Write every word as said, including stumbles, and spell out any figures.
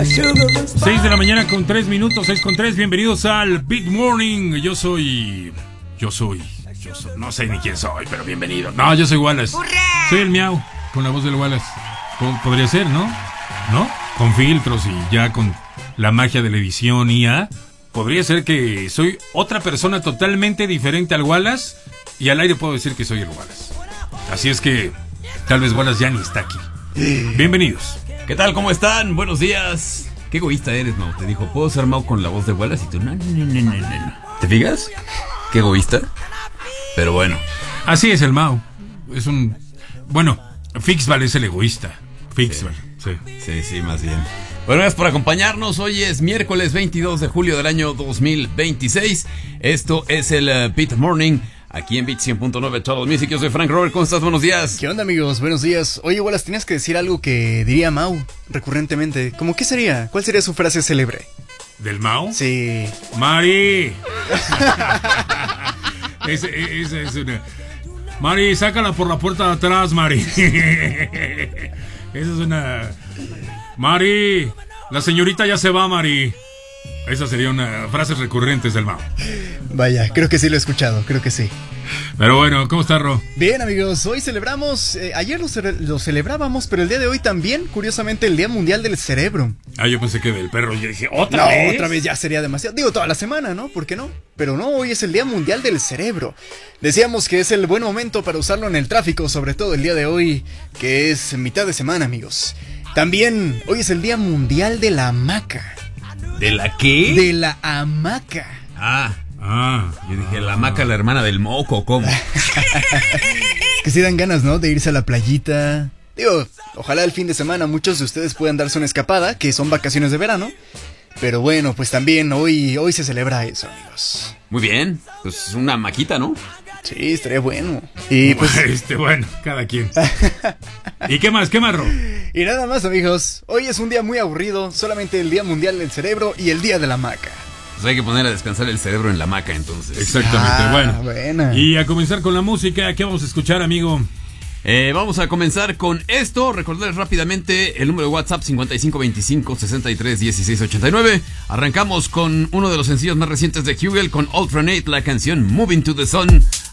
seis de la mañana con tres minutos, seis con tres. Bienvenidos al Big Morning. Yo soy... Yo soy... Yo soy... No sé ni quién soy, pero bienvenido. No, yo soy Wallace. ¡Hurra! Soy el Miau, con la voz del Wallace. Podría ser, ¿no? ¿No? Con filtros y ya con la magia de la edición I A. Podría ser que soy otra persona totalmente diferente al Wallace. Y al aire puedo decir que soy el Wallace. Así es que tal vez Wallace ya ni está aquí. Bienvenidos. ¿Qué tal? ¿Cómo están? Buenos días. Qué egoísta eres, Mau. Te dijo, ¿puedo ser Mau con la voz de Wallace? Y tú, no, no, no, no, no, no. ¿Te fijas? Qué egoísta. Pero bueno. Así es el Mau. Es un... Bueno, Fixval es el egoísta. Fixval, sí. Sí, sí, más bien. Bueno, gracias por acompañarnos. Hoy es miércoles veintidós de julio del año dos mil veintiséis. Esto es el uh, Beat Morning. Aquí en Beat cien punto nueve Total Music. Yo soy Frank Robert. ¿Cómo estás? Buenos días. ¿Qué onda, amigos? Buenos días. Oye, Wallace, tenías que decir algo que diría Mau recurrentemente. ¿Cómo qué sería? ¿Cuál sería su frase célebre? ¿Del Mau? Sí. Mari. Esa es, es una... Mari, sácala por la puerta de atrás, Mari. Esa es una... Mari, la señorita ya se va, Mari. Esa sería una frase recurrente del Mau. Vaya, creo que sí lo he escuchado, creo que sí. Pero bueno, ¿cómo está, Ro? Bien, amigos, hoy celebramos, eh, ayer lo, ce- lo celebrábamos, pero el día de hoy también, curiosamente, el Día Mundial del Cerebro. Ah, yo pensé que del perro. Yo dije, ¿otra no, vez? otra vez ya sería demasiado. Digo, toda la semana, ¿no? ¿Por qué no? Pero no, hoy es el Día Mundial del Cerebro. Decíamos que es el buen momento para usarlo en el tráfico, sobre todo el día de hoy, que es mitad de semana, amigos. También, hoy es el Día Mundial de la Hamaca. ¿De la qué? De la hamaca. Ah, Ah, yo dije, la Maca, la hermana del moco, ¿cómo? Que sí dan ganas, ¿no? De irse a la playita. Digo, ojalá el fin de semana muchos de ustedes puedan darse una escapada, que son vacaciones de verano. Pero bueno, pues también hoy, hoy se celebra eso, amigos. Muy bien, pues una maquita, ¿no? Sí, estaría bueno. Y pues... este, bueno, cada quien. ¿Y qué más? ¿Qué más, Ro? Y nada más, amigos. Hoy es un día muy aburrido. Solamente el Día Mundial del Cerebro y el Día de la Hamaca. Pues hay que poner a descansar el cerebro en la hamaca, entonces. Exactamente, Ah, bueno. buena. Y a comenzar con la música, ¿qué vamos a escuchar, amigo? Eh, vamos a comenzar con esto. Recordarles rápidamente el número de WhatsApp cincuenta y cinco veinticinco sesenta y tres dieciséis ochenta y nueve. Arrancamos con uno de los sencillos más recientes de Hugel con Alternate, la canción Moving to the Sun.